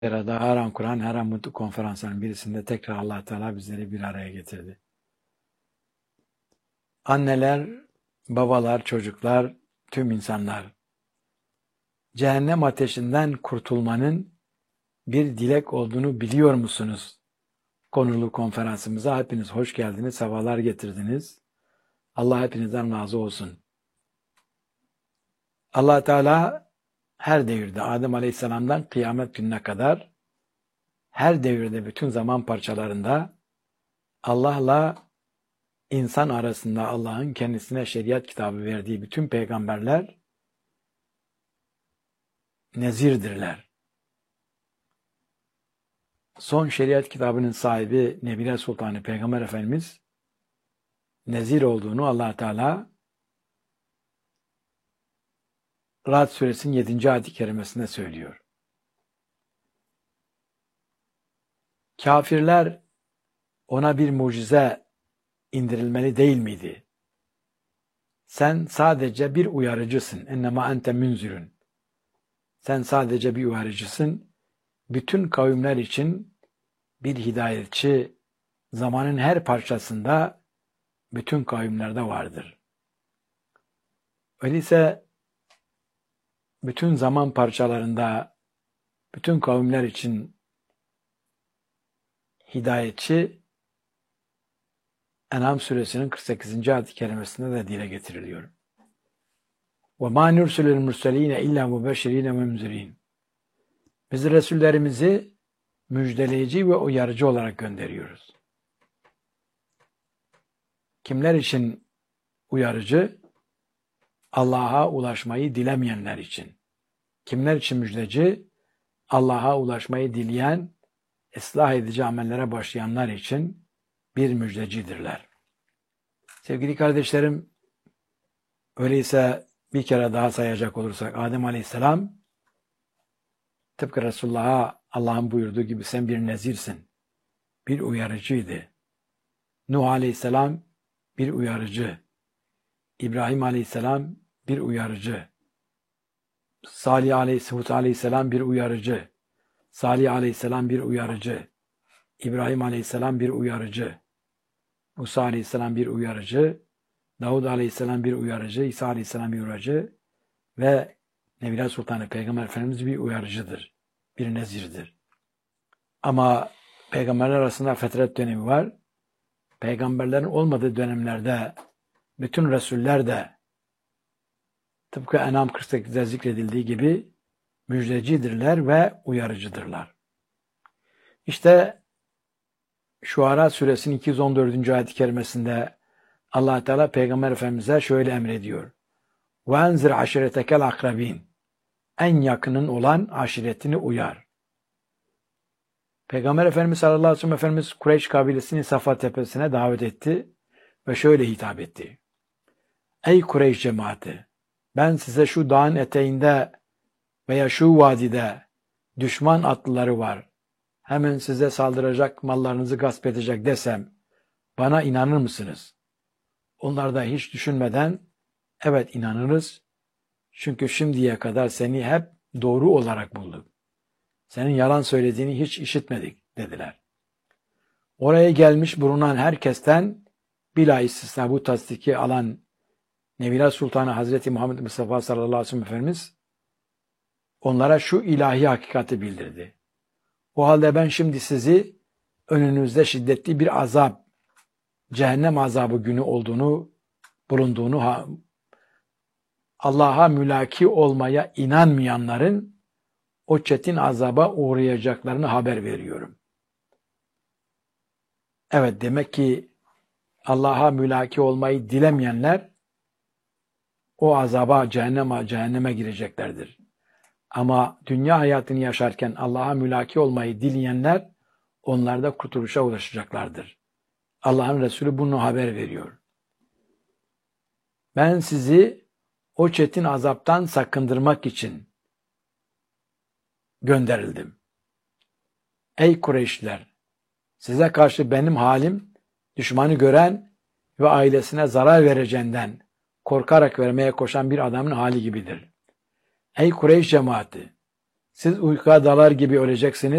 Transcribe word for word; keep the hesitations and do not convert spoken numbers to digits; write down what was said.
Herhalde her an Kur'an, her an Mutlu konferansların birisinde tekrar Allah Teala bizleri bir araya getirdi. Anneler, babalar, çocuklar, tüm insanlar, cehennem ateşinden kurtulmanın bir dilek olduğunu biliyor musunuz? Konulu konferansımıza hepiniz hoş geldiniz, sefalar getirdiniz. Allah hepinizden razı olsun. Allah Teala her devirde Adem Aleyhisselam'dan kıyamet gününe kadar her devirde bütün zaman parçalarında Allah'la insan arasında Allah'ın kendisine şeriat kitabı verdiği bütün peygamberler nezirdirler. Son şeriat kitabının sahibi Nebiler Sultanı Peygamber Efendimiz nezir olduğunu Allah Teala Ra'd suresinin yedinci ayet-i kerimesinde söylüyor. Kafirler ona bir mucize indirilmeli değil miydi? Sen sadece bir uyarıcısın. Ennema ente münzirün. Sen sadece bir uyarıcısın. Bütün kavimler için bir hidayetçi zamanın her parçasında bütün kavimlerde vardır. Öyleyse bütün zaman parçalarında bütün kavimler için hidayetçi En'am suresinin kırk sekizinci ayet-i kerimesinde de dile getiriliyor. وَمَا نُرْسُلُ الْمُرْسَلِينَ اِلَّا مُبَشِّر۪ينَ وَمُنْزِر۪ينَ Biz Resullerimizi müjdeleyici ve uyarıcı olarak gönderiyoruz. Kimler için uyarıcı? Allah'a ulaşmayı dilemeyenler için. Kimler için müjdeci? Allah'a ulaşmayı dileyen, ıslah edici amellere başlayanlar için bir müjdecidirler. Sevgili kardeşlerim, öyleyse bir kere daha sayacak olursak Adem Aleyhisselam tıpkı Resulullah'a Allah'ın buyurduğu gibi sen bir nezirsin, bir uyarıcıydı. Nuh Aleyhisselam bir uyarıcı. İbrahim Aleyhisselam bir uyarıcı. Salih Aleyhisselam bir uyarıcı. Salih Aleyhisselam bir uyarıcı. İbrahim Aleyhisselam bir uyarıcı. Musa Aleyhisselam bir uyarıcı. Davud Aleyhisselam bir uyarıcı. İsa Aleyhisselam bir uyarıcı. Ve Nebiler Sultanı Peygamber Efendimiz bir uyarıcıdır. Bir nezirdir. Ama peygamberler arasında fetret dönemi var. Peygamberlerin olmadığı dönemlerde bütün Resuller de tıpkı En'am kırk sekizde zikredildiği gibi müjdecidirler ve uyarıcıdırlar. İşte Şuara suresinin iki yüz on dördüncü ayet-i kerimesinde Allah Teala Peygamber Efendimiz'e şöyle emrediyor. وَاَنْزِرْ عَشِرَتَكَ الْاَقْرَب۪ينَ En yakının olan aşiretini uyar. Peygamber Efendimiz sallallahu aleyhi ve sellem Efendimiz Kureyş kabilesini Safa tepesine davet etti ve şöyle hitap etti. Ey Kureyş cemaati! Ben size şu dağın eteğinde veya şu vadide düşman atlıları var. Hemen size saldıracak, mallarınızı gasp edecek desem, bana inanır mısınız? Onlar da hiç düşünmeden, evet inanırız. Çünkü şimdiye kadar seni hep doğru olarak bulduk. Senin yalan söylediğini hiç işitmedik dediler. Oraya gelmiş bulunan herkesten bila istisna bu tasdiki alan Nebiler Sultanı Hazreti Muhammed Mustafa sallallahu aleyhi ve sellem Efendimiz onlara şu ilahi hakikati bildirdi. O halde ben şimdi sizi önünüzde şiddetli bir azap, cehennem azabı günü olduğunu, bulunduğunu, Allah'a mülaki olmaya inanmayanların o çetin azaba uğrayacaklarını haber veriyorum. Evet, demek ki Allah'a mülaki olmayı dilemeyenler o azaba, cehenneme, cehenneme gireceklerdir. Ama dünya hayatını yaşarken Allah'a mülaki olmayı dileyenler onlar da kurtuluşa ulaşacaklardır. Allah'ın Resulü bunu haber veriyor. Ben sizi o çetin azaptan sakındırmak için gönderildim. Ey Kureyşliler! Size karşı benim halim düşmanı gören ve ailesine zarar vereceğinden korkarak vermeye koşan bir adamın hali gibidir. Ey Kureyş cemaati! Siz uykuya dalar gibi öleceksiniz.